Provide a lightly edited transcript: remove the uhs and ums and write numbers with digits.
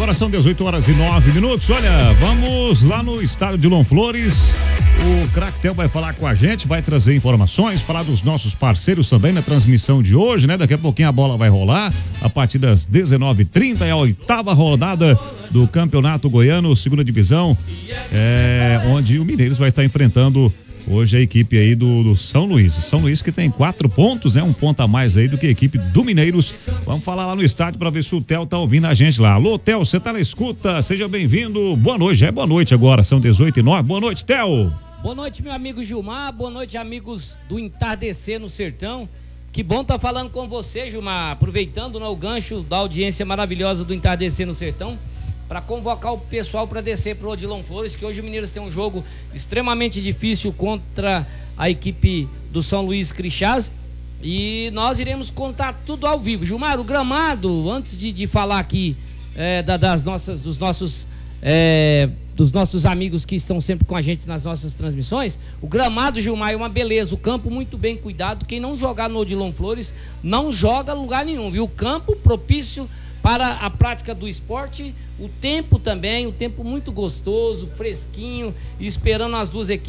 agora são 18h09. Olha, vamos lá no estádio de Dilon Flores. O Cractel vai falar com a gente, vai trazer informações, falar dos nossos parceiros também na transmissão de hoje, né? Daqui a pouquinho a bola vai rolar a partir das 19h30, é a 8ª rodada do Campeonato Goiano, segunda divisão, onde o Mineiros vai estar enfrentando hoje a equipe aí do São Luís. São Luís que tem 4 pontos, né? Um ponto a mais aí do que a equipe do Mineiros. Vamos falar lá no estádio para ver se o Theo tá ouvindo a gente lá. Alô, Theo, você tá na escuta? Seja bem-vindo. Boa noite, boa noite agora, são 18h09. Boa noite, Theo. Boa noite, meu amigo Gilmar. Boa noite, amigos do Entardecer no Sertão. Que bom estar falando com você, Gilmar. Aproveitando, né, o gancho da audiência maravilhosa do Entardecer no Sertão, para convocar o pessoal para descer para o Odilon Flores, que hoje o Mineiros tem um jogo extremamente difícil contra a equipe do São Luís Crixás, e nós iremos contar tudo ao vivo. Gilmar, o gramado, antes de falar aqui dos nossos amigos que estão sempre com a gente nas nossas transmissões, o gramado, Gilmar, é uma beleza, o campo muito bem cuidado. Quem não jogar no Odilon Flores não joga lugar nenhum, viu? O campo propício para a prática do esporte, o tempo também, o tempo muito gostoso, fresquinho, esperando as duas equipes